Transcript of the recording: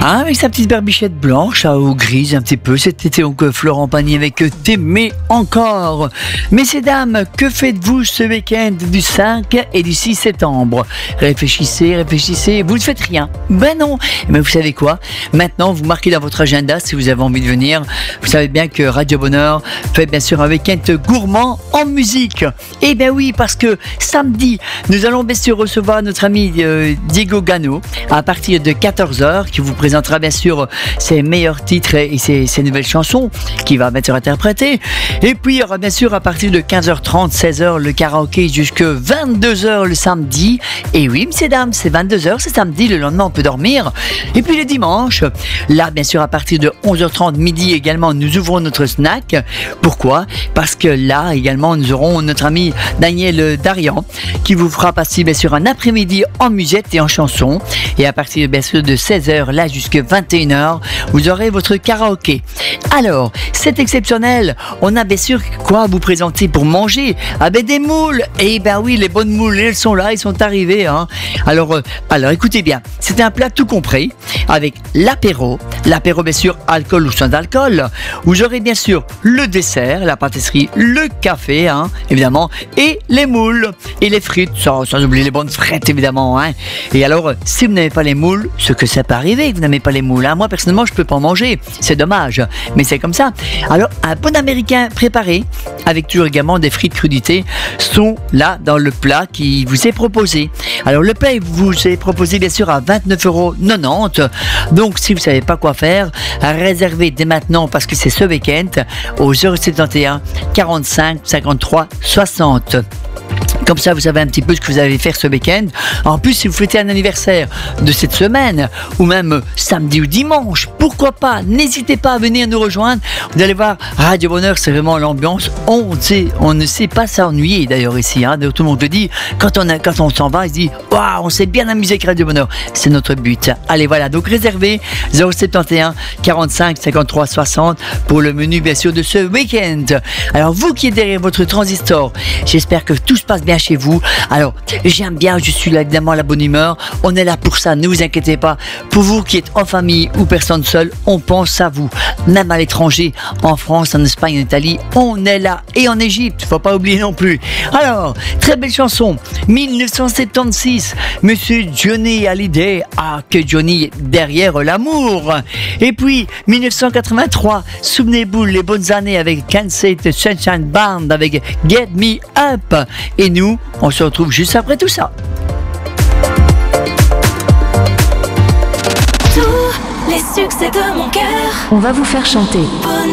Ah, avec sa petite barbichette blanche ou grise un petit peu. C'était donc Florent Pagny avec T'aimer encore. Messieurs, dames, que faites-vous ce week-end du 5 et du 6 septembre? Réfléchissez, vous ne faites rien. Ben non. Mais vous savez quoi? Maintenant, vous marquez dans votre agenda si vous avez envie de venir. Vous savez bien que Radio Bonheur fait bien sûr un week-end gourmand en musique. Eh bien oui, parce que samedi, nous allons bien sûr recevoir notre ami Diego Gano à partir de 14h qui vous présentera bien sûr ses meilleurs titres et ses nouvelles chansons qu'il va bien sûr interpréter. Et puis il y aura bien sûr à partir de 15h30, 16h le karaoké jusque 22h le samedi. Et oui, messieurs, dames, c'est 22h, c'est samedi, le lendemain on peut dormir. Et puis le dimanche, là bien sûr à partir de 11h30 midi également, nous ouvrons notre snack. Pourquoi? Parce que là également nous aurons notre ami Daniel Darian qui vous fera passer bien sûr un après-midi en musette et en chanson. Et à partir bien sûr de 16h là jusqu'à 21h, vous aurez votre karaoké. Alors, c'est exceptionnel. On a bien sûr quoi à vous présenter pour manger? Ah ben des moules. Et ben oui, les bonnes moules, elles sont là, ils sont arrivés. Hein. Alors écoutez bien, c'est un plat tout compris avec l'apéro bien sûr alcool ou sans alcool. Vous aurez bien sûr le dessert, la pâtisserie, le café, hein, évidemment, et les moules et les frites, sans oublier les bonnes frites évidemment. Hein. Et alors, si vous n'avez pas les moules, ce que ça peut arriver que vous n'aimez pas les moules, hein. Moi personnellement je peux pas en manger, c'est dommage, mais c'est comme ça. Alors un bon américain préparé avec toujours également des frites crudités sont là dans le plat qui vous est proposé. Alors le plat vous est proposé bien sûr à 29,90 €. Donc si vous savez pas quoi faire, réservez dès maintenant parce que c'est ce week-end au 071 45 53 60. Comme ça, vous savez un petit peu ce que vous allez faire ce week-end. En plus, si vous fêtez un anniversaire de cette semaine, ou même samedi ou dimanche, pourquoi pas? N'hésitez pas à venir nous rejoindre. Vous allez voir, Radio Bonheur, c'est vraiment l'ambiance. On ne sait pas s'ennuyer d'ailleurs ici. Hein. Tout le monde le dit. Quand on s'en va, il se dit waouh, on s'est bien amusé avec Radio Bonheur. C'est notre but. Allez, voilà. Donc réservez 071 45 53 60 pour le menu bien sûr de ce week-end. Alors vous qui êtes derrière votre transistor, j'espère que tout se passe bien chez vous. Alors, j'aime bien, je suis là évidemment à la bonne humeur. On est là pour ça, ne vous inquiétez pas. Pour vous qui êtes en famille ou personne seule, on pense à vous. Même à l'étranger, en France, en Espagne, en Italie, on est là. Et en Égypte, faut pas oublier non plus. Alors, très belle chanson. 1976, Monsieur Johnny Hallyday. Ah, que Johnny derrière l'amour. Et puis, 1983, souvenez-vous les bonnes années avec Kansas Sunshine Band avec Get Me Up. Et nous, on se retrouve juste après tout ça. Tous les succès de mon cœur, on va vous faire chanter. Bonheur.